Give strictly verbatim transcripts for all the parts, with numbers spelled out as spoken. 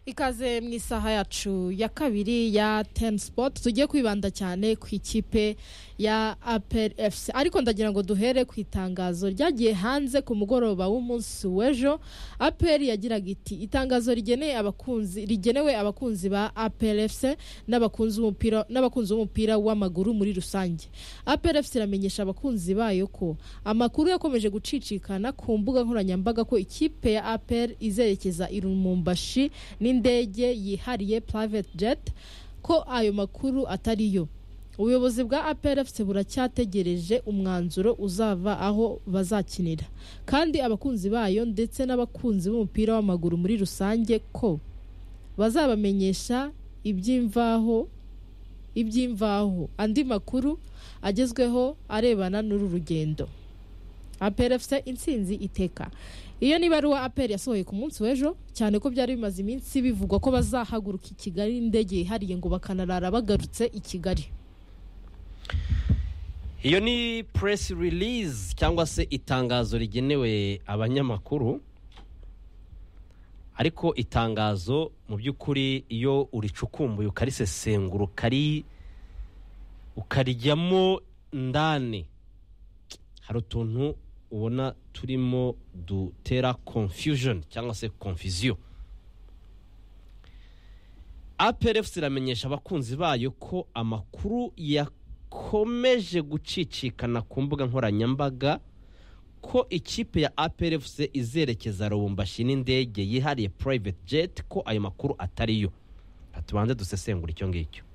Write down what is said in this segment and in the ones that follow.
Ikaze mu isaha yacu ya kabiri ya ten sport tugiye kwibanda cyane ku ikipe ya A P R F C ariko ndagira ngo duhere ku itangazo ryagiye hanze ku mugoroba w'umunsi w'ejo. A P R yagiraga iti itangazo rigeneye abakunzi rigenewe abakunzi ba A P R F C n'abakunzi umupira n'abakunzi umupira w'amaguru muri rusange. A P R F C iramenyesha abakunzi bayo ko amakuru yakomeje gucicikana ku mbuga nkoranyambaga ko ikipe ya A P R izerekeza i Lumumbashi n'indege yihariye private jet ko ayo makuru atariyo. Ubuyobozi bwa A P R F C buracyategereje umwanzuro uzava aho bazakinira kandi abakunzi bayo ndetse n'abakunzi b'umupira w'amaguru muri rusange ko bazabamenyesha iby'imvaho iby'imvaho andi makuru agezweho arebana n'uru rugendo. A P R F C intsinzi iteka. Iyo ni baruwa A P R yasohoye ku munsi w'ejo cyane ko byari bimaze iminsi bivugwa ko bazahaguruka i Kigali indege ihariye ngo bakanarara bagarutse i Kigali. Iyo ni press release cyangwa se itangazo rigenewe abanyamakuru, ariko itangazo mu by'ukuri iyo uricukumbuye ukarisesengura ukari ukarijyamo ndane hari utuntu ubona turimo dutera confusion cyangwa se confusion. A P R F C iramenyesha abakunzi bayo ko amakuru yakomeje gucicikana ku mbuga nkoranyambaga ko ikipe ya A P R F C izerekeza Lumumbashi n'indege yihariye private jet ko ayo makuru atariyo. Atubanze dusesengura icyo ngicyo.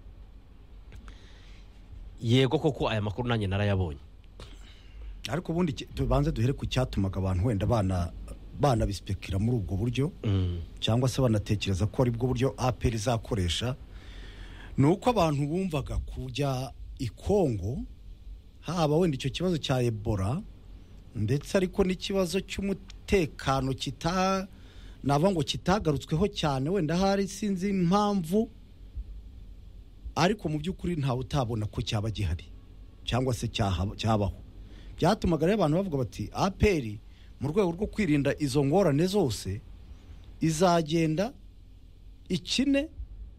Yego koko aya makuru nanjye narayabonye, ariko ubundi tubanze duhere ku cyatumaga abantu wenda bana bana bispekira muri ubwo buryo mm. cyangwa se banatekereza ko ari bwo buryo A P R izakoresha. Nuko abantu bumvaga kujya i Kongo haba wenda icyo kibazo cya Ebola ndetse ariko n'ikibazo cy'umutekano kita nava ngo kitagarutsweho cyane wenda hari sinzi impamvu, ariko mu by'ukuri ntawe utabona ko cyaba gihari cyangwa se cyabaho. Byatumaga rero abantu bavuga bati A P R mu rwego rwo kwirinda izo ngorane zose izagenda ikine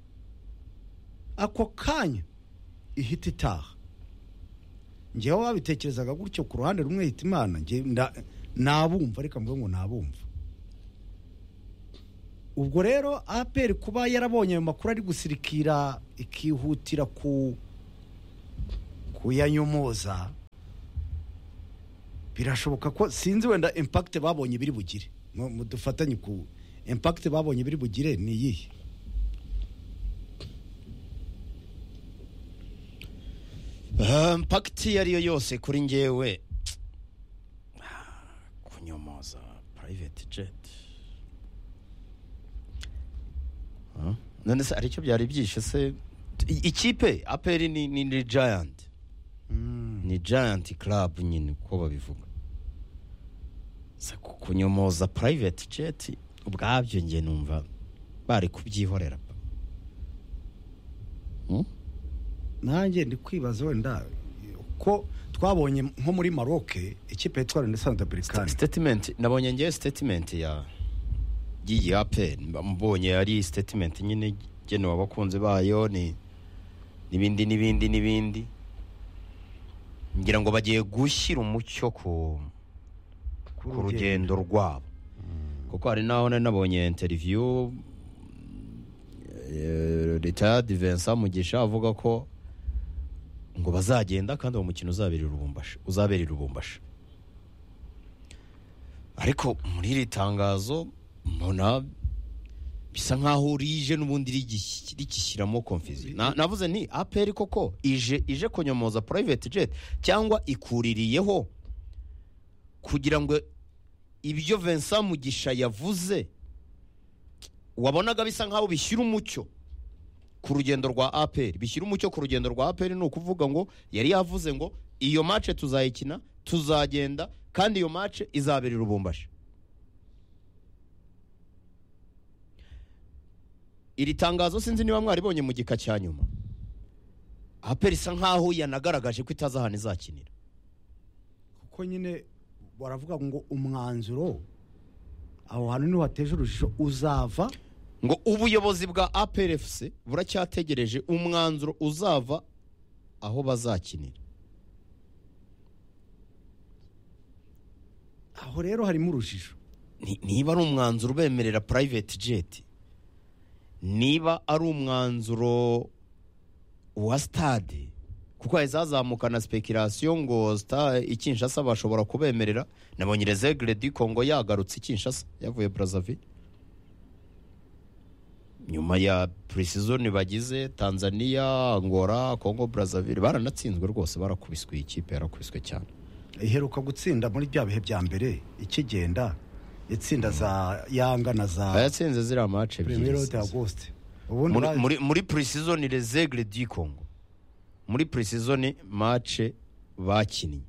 ako kanya ihita itaha. Ngewe babitekerezaga gutyo ku ruhande rumwe hita Imana nge nabumva reka mvuge ngo nabumva. Ubwo rero A P R kuba yarabonye ayo makuru ari gusirikira ikihutira ku kuyanyomoza, birashoboka ko sinzi wenda impact babonye biri bugire mu dufatanye ku impact babonye biri bugire ni yihe. Impact yariyo yose kuri ngewe kunyomoza private jet huh? None se aricyo byari byishe se ikipe A P R ni ni giant mm. ni giant club nyine ko babivuga. Se kunyomoza private jet ubwabyo nge numva bari kubyihorera hmm? Nanjye ndi kwibaza wenda ko twabonye nko muri Maroc ikipe yitwa Renaissance Berkane statement nabonye ngiye statement ya giye A P R mbonye ari statement nyine gene wabakunze bayo ni nibindi nibindi nibindi ngira ngo bagiye gushyira umucyo ku ku rugendo rwabo mm. kuko hari naho nabonye interview retired Vincent Mugisha avuga ko ngo bazagenda kandi uwo mukino uzabera Lumumbashi uzabera Lumumbashi. Ariko muri iri tangazo mbona bisa nkaho rije n'ubundi rigishyiramo confusion. Na, navuze ni A P R koko ije ije konyomoza private jet cyangwa ikuririyeho kugira ngo ibyo Vincent Mugisha yavuze wabonaga bisa nkaho bishyira umucyo ku rugendo rwa A P R. Bishyira umucyo ku rugendo rwa A P R ni ukuvuga ngo yari yavuze ngo iyo match tuzayikina tuzagenda kandi iyo match izabera Lumumbashi. Iri tangazo sinzi niba mwari bonye mu gika cya nyuma A P R isa nkaho yanagaragaje ko itazahana izakinira kuko nyine baravuga ngo umwanzuro aho hantu ni wateje urujijo uzava ngo ubuyobozi bwa A P R F C buracyategereje umwanzuro uzava aho bazakinira. aho rero harimo urujijo. Ni- niba ari umwanzuro ubemerera private jet, niba ari umwanzuro wa stade, kuko hazazamuka na speculation ngo sta ikinshasa bashobora kubemerera. Nabonye Rezegle du Congo yagarutse ikinshasa yavuye Brazzaville nyuma ya pre-season bagize Tanzania, Angola, Congo Brazzaville baranatsinzwe rwose, barakubiswe, ikipe yarakubiswe cyane. iheruka gutsinda muri bya bihe bya mbere ikigenda itsinda za Yanga na za Bayatsinze zira match Primero ebyiri de Agosto. ubundi muri ba- muri muri pre-season Rezegle du Congo, muri pre-season match bakinnye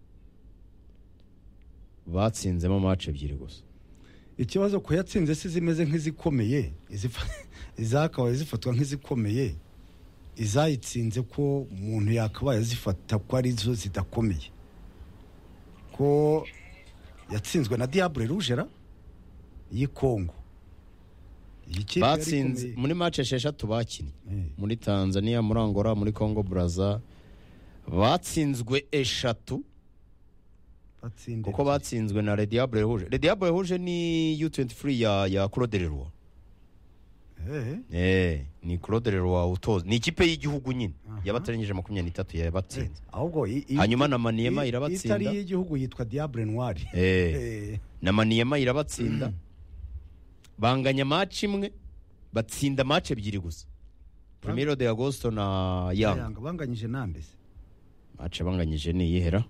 batsinzemo match ebyiri gusa. ikibazo ko yatsinze si zimeze nk'izikomeye, izifa- izakabaye zifatwa nk'izikomeye, izayitsinze ko umuntu yakabaye azifata ko ari zo zidakomeye, ko yatsinzwe na Diable Rouge ra y'i Congo. Iyi kipe yari Batsinze ikomeye. muri match esheshatu bakinnye Eh. muri Tanzania, muri Angola, muri Congo Brazza, batsinzwe eshatu Batsinde kuko batsinzwe na Le Diable Rouge. Le Diable Rouge ni U twenty-three ya ya Claude Leroy. Eh, Eh, ni Claude Leroy utoza. Ni ikipe y'igihugu nyine Aha. yabateranije makumyabiri n'itatu eh, yabatsinze. ahubwo i- i- Hanyuma na Maniema i- irabatsinda. itari y'igihugu yitwa Diable Noir. Eh, Eh, na Maniema irabatsinda. Banganya match imwe, batsinda match ebyiri gusa. Primero de Agosto na Yanga. Yanga banganyije nande se? Match banganyije ni yihera.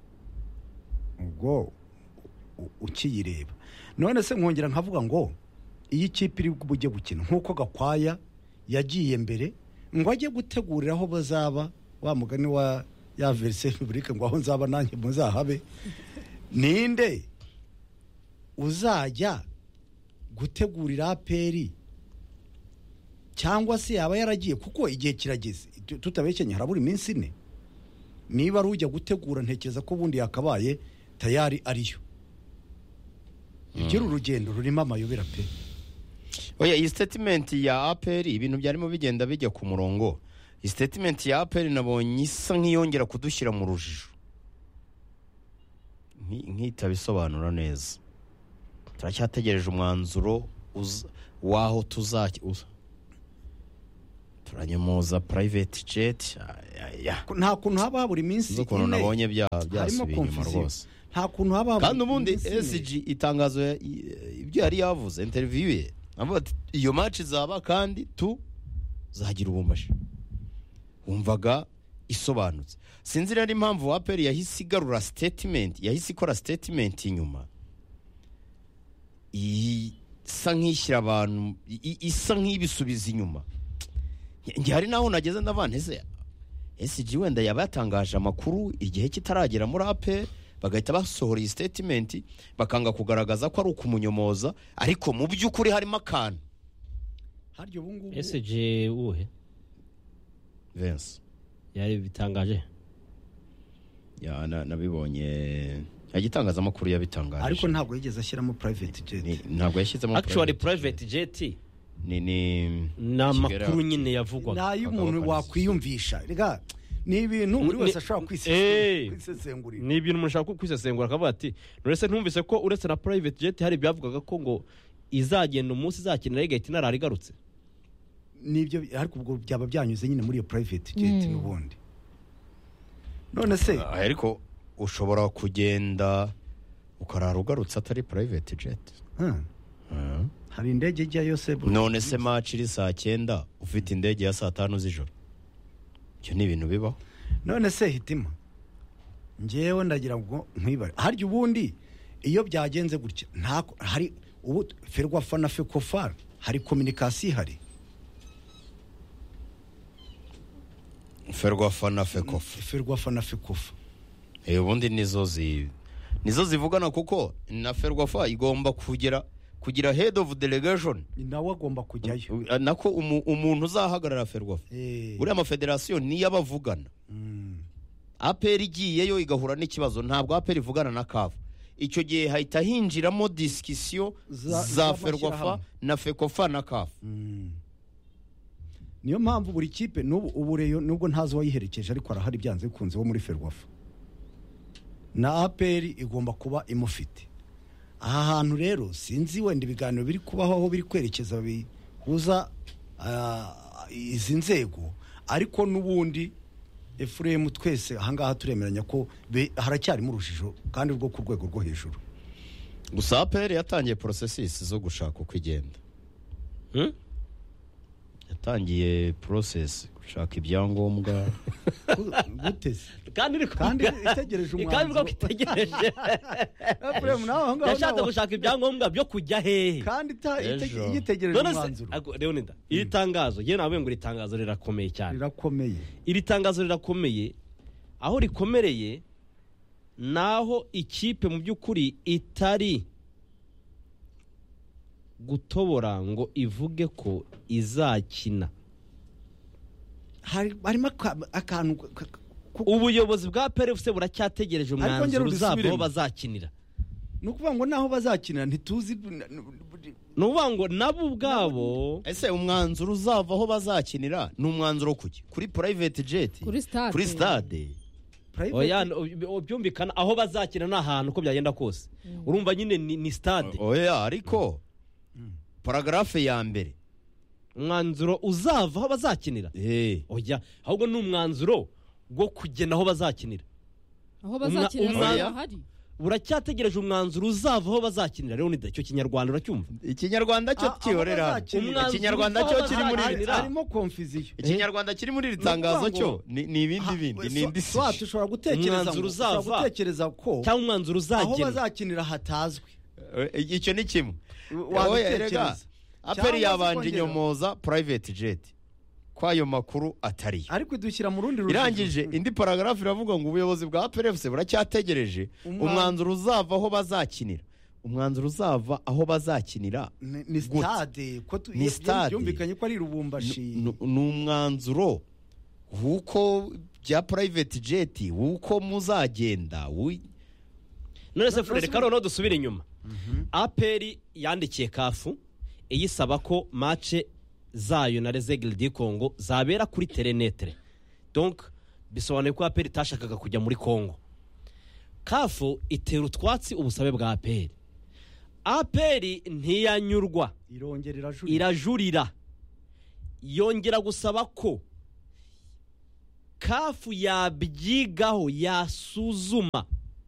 ubwo u- ukiyireba none se nkongera nkavuga ngo iyi kipe iri bujye gukina nk'uko Gakwaya yagiye mbere ngo ajye gutegurira aho bazaba, wa mugani wa ya Versailles Republique ngo aho nzaba nanjye muzahabe, ninde uzajya gutegurira A P R cyangwa se yaba yaragiye, kuko igihe kirageze tutabekenya harabura iminsi ine. Niba ari ujya gutegura ntekereza ko ubundi yakabaye tayari ariyo. Igira urugendo rurimo amayobera pe. Oya, iyi statement ya A P R ibintu byarimo bigenda bijya ku murongo. Iyi statement ya A P R nabonye isa nk'iyongera kudushyira mu rujijo, Nki- nk'itabisobanura neza. Turacyategereje umwanzuro uza- waho tuzajya uza. Turanyemuza private jet. Ay, ay, Ko nta kuntu haba habura iminsi Zo kuntu ine. nabonye bya Harimo byasubiye inyuma confusion. rwose. Nta kuntu haba habura Kandi ubundi iminsi ine. S G itangazo ya- i- ibyo yari yavuze interview ye, avuga ati iyo match izaba kandi tu zagira ubumbashi. Wumvaga isobanutse. Sinzi rero impamvu A P R yahise igarura statement, yahise ikora statement inyuma. Isa nk'ishyira abantu, i- isa nk'ibisubiza inyuma. Nge hari naho nageze ndavanteze S G wenda yaba yatangaje amakuru igihe kitaragera muri A P R, bagahita basohora iyi statement bakanga kugaragaza ko ari ukumunyomoza, ariko mu by'ukuri harimo akantu. Haryo ubu ngubu S G uhe Vince yari bitangaje ya na- nabibonye agitangazamakuru yabitangaje, ariko ntabwo yigeze ashyiramo private jet. Ni- ntabwo yashyizemo actually private jet ni ni ni amakuru nyine yavugwaga Nta y'umuntu wakwiyumvisha. Rega ni ibintu buri Ni- wese ashobora Eh. kwisesengura- kwisesengurira. ni ibintu umuntu ashaka kwisesengura akavuga ati nonese ntumvise ko uretse na private jet hari ibyavugaga ko ngo izagenda umunsi izakenera igahita inarara igarutse. Nibyo, ariko ubwo byaba byanyuze nyine muri iyo private jet n'ubundi. None se Ah, ariko ushobora kugenda ukarara ugarutse atari private jet. huh, Ah. hari indege ijyayo se None se match iri saa cyenda ufite indege ya saa tanu z'ijoro, icyo ni ibintu bibaho. none se hitima ngewe ndagira ngo nkwibare harya ubundi iyo byagenze gutya nta hari ubu Ferwafa na Fekofa hari communication ihari. Ferwafa na Fekofa Ferwafa na Fekofa eh ubundi nizo zi nizo zivugana, kuko na Ferwafa igomba kugera kugira head of delegation, nawe agomba kujyayo. nako umu- umuntu uzahagarara Ferwafa. Eh, Buriya amafederasiyo niyo abavugana. mm, A P R igiyeyo igahura n'ikibazo, ntabwo A P R ivugana na C A F, icyo gihe hahita hinjiramo disikisiyo Za- za ferwafa z'amashyirahamwe. na fekofa na kafu niyo mpamvu buri kipe n'ubu ubu reyo nubwo ntazi uwayiherekeje ariko arahari byanze bikunze wo muri ferwafa na aperi igomba kuba imufite aha hantu rero sinzi wenda ibiganiro biri kubaho aho biri kwerekeza bihuza ah, izi nzego ariko n'ubundi efuremu twese ahangaha turemeranya ko be- haracyarimo urujijo kandi rwo ku rwego rwo hejuru gusa aperi yatangiye porosesisi zo gushaka uko igenda Hmm? yatangiye porosesi gushaka ibyangombwa Ku- guteze kandi iri kandi kuvuga- itegereje kandi ivuga ko umwanzuro itegereje efuremu nawe aho ngaho yashatse nawe- gushaka ibyangombwa byo kujya hehe kandi ita- ite- Ejo. iyo itegereje none se umwanzuro ako- Leonida iri tangazo yewe nawe ngo iri tangazo rirakomeye cyane rirakomeye iri tangazo rirakomeye aho rikomereye naho ikipe mu by'ukuri itari gutobora ngo ivuge ko izakina Hari- harimo aka- akantu ka- ka- ku- ubuyobozi bwa P R F C buracyategereje Ariko umwanzuro ngera uzava aho udusubiremo. bazakinira ni ukuvuga ngo naho bazakinira ntituzi ni ukuvuga ngo nabo ubwabo ese umwanzuro uzava aho bazakinira ni umwanzuro kuki kuri private jet Kuri stade. kuri stade private- oya no- byumvikana aho bazakina ni ahantu uko byagenda kose urumva nyine ni ni stade oya ariko paragarafe ya mbere umwanzuro uzava aho bazakinira eh oya ahubwo ni umwanzuro wo kugena aho bazakinira aho bazakina umwa- zahari buracyategereje umwanzuro uzava aho bazakinira rero nida icyo kinyarwanda uracyumva ikinyarwanda cyo Ah, aho kihorera hano. bazakinira. ikinyarwanda Umwanzuro cyo kiri muri w'aho iri bazakinira. harimo confusion ikinyarwanda kiri muri iri tangazo cyo ni ni ibindi bindi ni indi si swat ushobora gutekereza Umwanzuro ngo- ushobora uzava. gutekereza ko cyangwa umwanzuro aho uzagena bazakinira hatazwi Eh, icyo ni kimwe Wabitekereza. Oya, erega, aperi Cyangwa se yabanje kongera- inyomoza private jet ko ayo makuru atariyo ariko idushyira mu rundi rujijo. irangije indi paragarafu iravuga ngo ubuyobozi bwa P R F C buracyategereje Umwa- umwanzuro uzava aho bazakinira umwanzuro uzava aho bazakinira ni ni Gute? stade ko tu- Ni iyo- stade. byumvikanye ko ari Lubumbashi Ni- ni umwanzuro w'uko bya private jet w'uko muzagenda wi- none se No- fure no- reka noneho dusubire inyuma aperi yandikiye kafu iyisaba ko mace zayo na rezegire di kongo zabera kuri terenetere donc bisobanuye ko aperi itashakaga kujya muri kongo kafu itera utwatsi ubusabe bwa aperi aperi ntiyanyurwa irongera irajurira irajurira yongera gusaba ko kafu yabyigaho yasuzuma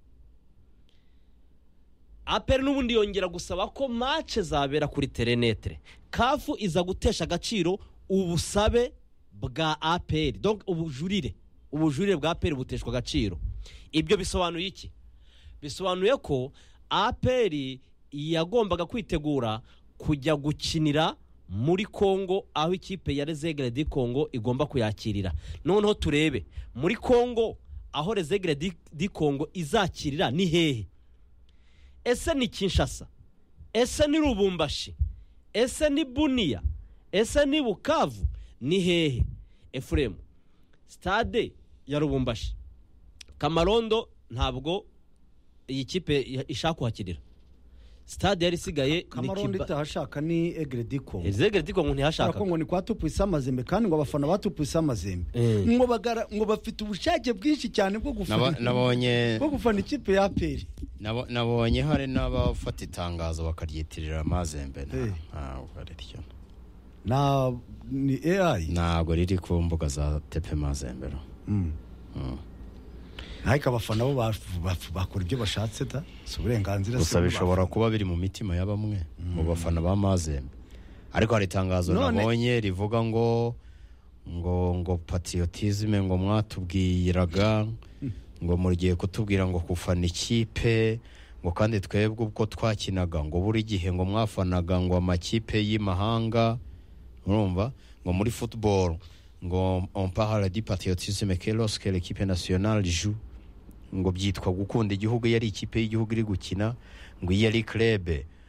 aperi n'ubundi yongera gusaba ko mace zabera kuri terenetere kafu iza gutesha agaciro ubusabe bwa aperi donc ubujurire ubujurire bwa aperi buteshwa agaciro ibyo bisobanuye iki bisobanuye ko aperi yagombaga kwitegura kujya gukinira muri kongo aho ikipe ya rezegire di kongo igomba kuyakirira noneho turebe muri kongo aho rezegire di, di kongo izakirira ni hehe ese ni kinshasa ese ni rubumbashi ese ni buniya ese ni bukavu ni hehe efuremu stade ya rubumbashi kamarondo ntabwo iyi kipe ishaka kuhakirira stade yari isigaye ni kamarondo Kiba- itahashaka ni egre diko rezegire di kongo ntihashaka ko ngo ni kwa tupisa amazembe kandi ngo abafana ba tupisa amazembe Eh. ngo bagara ngo bafite ubushake bwinshi cyane bwo Nabo- gufana nabonye bwo gufana ikipe ya aperi nabo- nabonye hari n'abafata itangazo bakaryitirira amazembe nta- Eh. ntabwo ari ryo na ni A I ntabwo riri ku mbuga za tepe mazembe no. Mm. Mm. ariko abafana bo baf- baf- bakora ibyo bashatse da si uburenganzira si gusa ubw'abafana. bishobora kuba biri mu mitima ya bamwe mu bafana ba mazembe ariko hari itangazo None- nabonye rivuga ngo ngo ngo patriotisme ngo mwatubwiraga ngo mugiye kutubwira ngo kufana ikipe ngo kandi twebwe ubwo twakinaga ngo buri gihe ngo mwafanaga ngo amakipe y'imahanga urumva ngo muri football ngo on parle du patriotisme que lorsque l'équipe nationale joue ngo byitwa gukunda igihugu iyo ari ikipe y'igihugu iri gukina ngo iyo ari club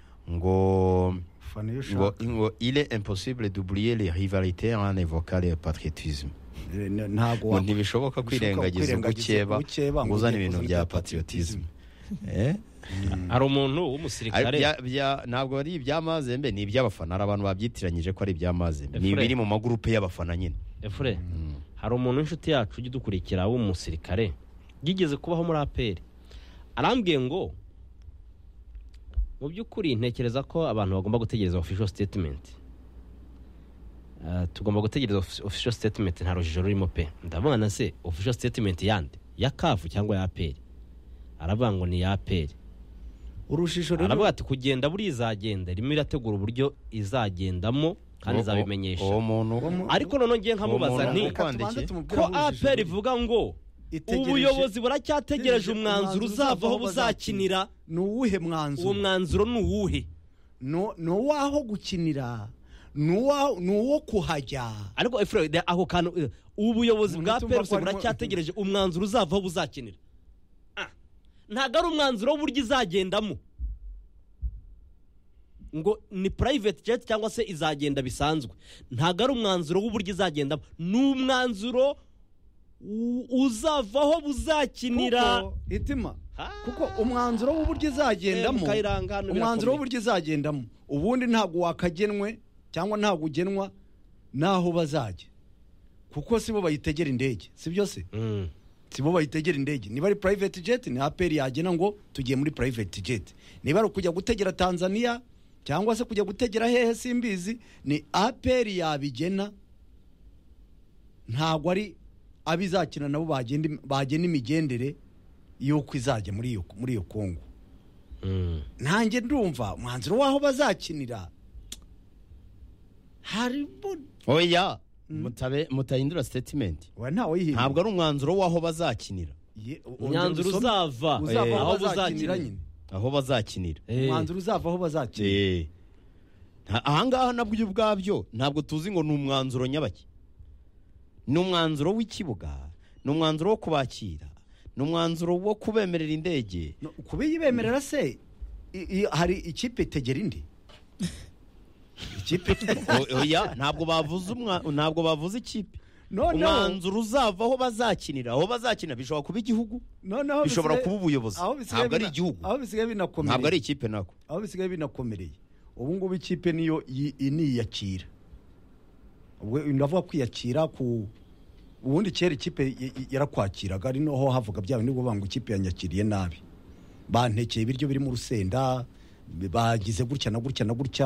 ngo Fana iyo ngo ushaka. ngo il est impossible d'oublier les rivalités en évoquant le patriotisme Eh, n- ntabwo ngo wa- ntibishoboka kwirengagiza kwirengagiza ubukeba ubukeba ngo ngo uzane ugiye ibintu kuvuga bya ibya patriotisme Eh? hari umuntu Ari w'umusirikare bya- bya- ntabwo ari iby'amazembe ni iby'abafana hari abantu babyitiranyije ko ari iby'amazembe ni Efure. ibiri mu magurupe y'abafana nyine efure hari umuntu w'inshuti yacu ujya udukurikira w'umusirikare yigeze kubaho muri aperi arambwiye ngo mu by'ukuri ntekereza ko abantu bagomba gutegereza official statement. Uh, tugomba gutegereza offi- official statement nta rujijo rurimo pe ndavuga na se official statement yande ya kafu cyangwa ya aperi aravuga ngo ni ya aperi urushishjo rero aravuga ati kugenda buri izagenda irimo irategura uburyo izagendamo kandi Uwo- izabimenyesha uwo muntu Uwo mu- ariko noneho ngiye nkamubaza uwo nti muntu- Reka tubanze kwandikiye? tumubwire ko aho urujijo aperi ruri. ivuga ngo Itegereje- ubuyobozi buracyategereje itegereje umwanzuro uzavaho buzakinira ni uwuhe uwo mwanzuro mwanzuro ni uwuhe No- ni uwaho gukinira ni uwa- ni uwo kuhajya ariko efure de- ako kantu eh, ubuyobozi Umuntu bwa utumva peruse ko harimo- buracyategereje umwanzuro uzavaho buzakinira Ah, ntabwo ari umwanzuro w'uburyo izagendamo ngo ni private jet cyangwa se izagenda bisanzwe ntabwo ari umwanzuro w'uburyo izagendamo ni umwanzuro u- uzavaho buzakinira kuko itima Ah. kuko umwanzuro w'uburyo izagendamo Eh, mukayiranga hano umwanzuro birakomeye. w'uburyo izagendamo ubundi ntabwo wakagenwe cyangwa ntabwo ugenwa n'aho bazajya kuko sibo bayitegera indege si byo se Mm. sibo bayitegera indege niba ari private jet ni aperi yagena ngo tugiye muri private jet niba ari ukujya gutegera tanzania cyangwa se kujya gutegera hehe simbizi ni aperi yabigena ntabwo ari abizakina nabo bagenda bagena imigendere y'uko izajya muri iyo muri iyo kongo Mm. ntange ndumva umwanzuro w'aho bazakinira hari oya mutabe mutahindura statement wa ntawe yihindura ntabwo ari umwanzuro w'aho bazakinira Ye- umwanzuro usome- uzava uzava eh, aho aho bazakinira buzakinira nyine aho bazakinira Eh. umwanzuro uzava aho bazakinira Eh. Nta- ahangaha nabwo ubwabyo ntabwo tuzi ngo ni umwanzuro nyabaki ni umwanzuro w'ikibuga ni umwanzuro wo kubakira ni umwanzuro wo kubemerera indege No, kubiyibemerera se i- i- hari ikipe itegera indi ikipe O- oya ntabwo bavuze umwa- ntabwo bavuze ikipe noneho umwanzuro uzava aho bazakinira aho bazakinira bishobora kuba igihugu noneho bishobora bisigaye- kuba ubuyobozi aho bisigaye ntabwo ari bina- igihugu aho bisigaye binakomereye ntabwo ari ikipe nako aho bisigaye binakomereye ubu ngubu ikipe niyo yi- iniyakira ubwo ndavuga kwiyakira ku ubundi kera ikipe y- y- yarakwakiraga ari noho havuga bya bindi ngo ngo ikipe yanyakiriye nabi bantekeye ibiryo biri mu rusenda bagize gutya na gutya na gutya